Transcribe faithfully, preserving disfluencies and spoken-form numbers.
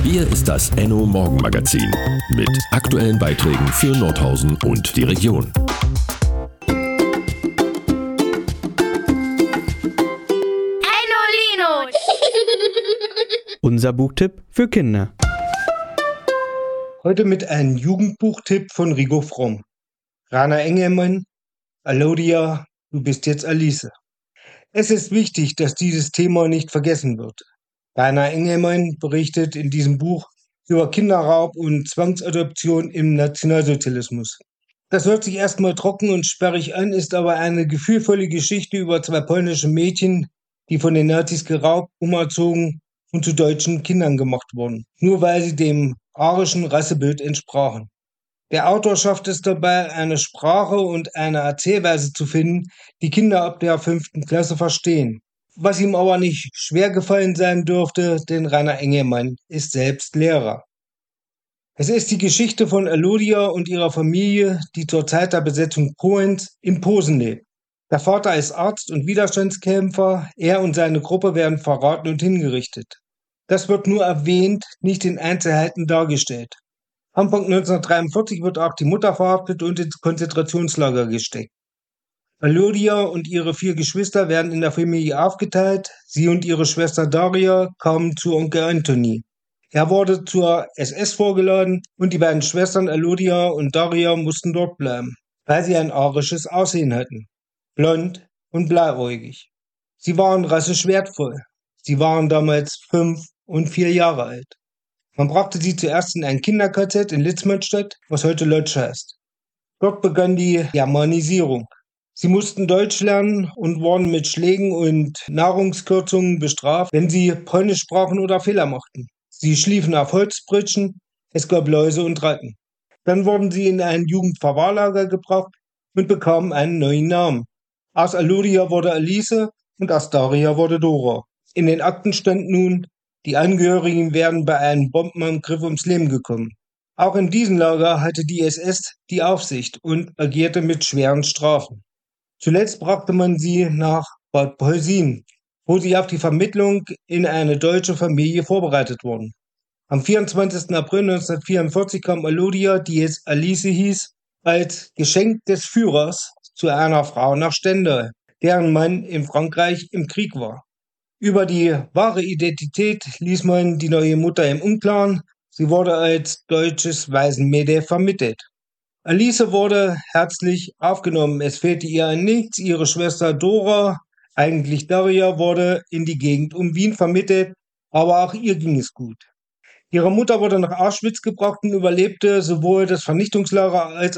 Hier ist das Enno Morgenmagazin mit aktuellen Beiträgen für Nordhausen und die Region. Enno Unser Buchtipp für Kinder. Heute mit einem Jugendbuchtipp von Rigo Fromm. Rana Engelmann, Alodia, du bist jetzt Alice. Es ist wichtig, dass dieses Thema nicht vergessen wird. Rana Engelmann berichtet in diesem Buch über Kinderraub und Zwangsadoption im Nationalsozialismus. Das hört sich erstmal trocken und sperrig an, ist aber eine gefühlvolle Geschichte über zwei polnische Mädchen, die von den Nazis geraubt, umerzogen und zu deutschen Kindern gemacht wurden, nur weil sie dem arischen Rassebild entsprachen. Der Autor schafft es dabei, eine Sprache und eine Erzählweise zu finden, die Kinder ab der fünften Klasse verstehen. Was ihm aber nicht schwer gefallen sein dürfte, denn Rainer Engelmann ist selbst Lehrer. Es ist die Geschichte von Alodia und ihrer Familie, die zur Zeit der Besetzung Polens in Posen lebt. Der Vater ist Arzt und Widerstandskämpfer, er und seine Gruppe werden verraten und hingerichtet. Das wird nur erwähnt, nicht in Einzelheiten dargestellt. Anfang neunzehnhundertdreiundvierzig wird auch die Mutter verhaftet und ins Konzentrationslager gesteckt. Alodia und ihre vier Geschwister werden in der Familie aufgeteilt. Sie und ihre Schwester Daria kamen zu Onkel Anthony. Er wurde zur S S vorgeladen und die beiden Schwestern Alodia und Daria mussten dort bleiben, weil sie ein arisches Aussehen hatten. Blond und blauäugig. Sie waren rassisch wertvoll. Sie waren damals fünf und vier Jahre alt. Man brachte sie zuerst in ein Kinder-K Z in Litzmannstadt, was heute Lodz heißt. Dort begann die Germanisierung. Sie mussten Deutsch lernen und wurden mit Schlägen und Nahrungskürzungen bestraft, wenn sie Polnisch sprachen oder Fehler machten. Sie schliefen auf Holzpritschen, es gab Läuse und Ratten. Dann wurden sie in ein Jugendverwahrlager gebracht und bekamen einen neuen Namen. Aus Alodia wurde Alice und aus Daria wurde Dora. In den Akten stand nun, die Angehörigen wären bei einem Bombenangriff ums Leben gekommen. Auch in diesem Lager hatte die S S die Aufsicht und agierte mit schweren Strafen. Zuletzt brachte man sie nach Bad Polsin, wo sie auf die Vermittlung in eine deutsche Familie vorbereitet wurden. Am vierundzwanzigsten April neunzehnhundertvierundvierzig kam Alodia, die jetzt Alice hieß, als Geschenk des Führers zu einer Frau nach Stendal, deren Mann in Frankreich im Krieg war. Über die wahre Identität ließ man die neue Mutter im Unklaren. Sie wurde als deutsches Waisenmädel vermittelt. Alice wurde herzlich aufgenommen. Es fehlte ihr an nichts. Ihre Schwester Dora, eigentlich Daria, wurde in die Gegend um Wien vermittelt, aber auch ihr ging es gut. Ihre Mutter wurde nach Auschwitz gebracht und überlebte sowohl das Vernichtungslager als